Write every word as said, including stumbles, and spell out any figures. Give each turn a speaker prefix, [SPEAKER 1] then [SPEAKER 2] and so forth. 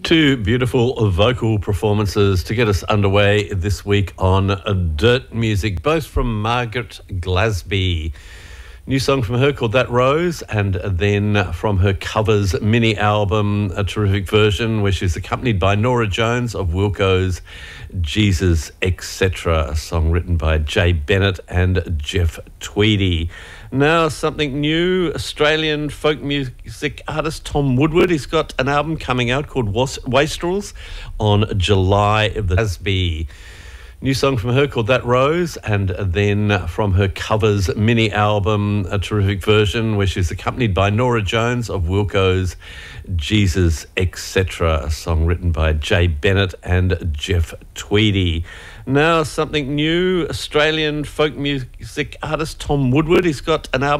[SPEAKER 1] Two beautiful vocal performances to get us underway this week on Dirt Music, both from Margaret Glasby. New song from her called That Rose, and then from her covers mini album, a terrific version where she's accompanied by Nora Jones of Wilco's Jesus, et cetera, a song written by Jay Bennett and Jeff Tweedy. Now, something new, Australian folk music artist Tom Woodward. He's got an album coming out called Wastrels on July the Glasby. New song from her called That Rose, and then from her covers mini album, a terrific version where she's accompanied by Nora Jones of Wilco's Jesus, et cetera, a song written by Jay Bennett and Jeff Tweedy. Now, something new, Australian folk music artist Tom Woodward. He's got an album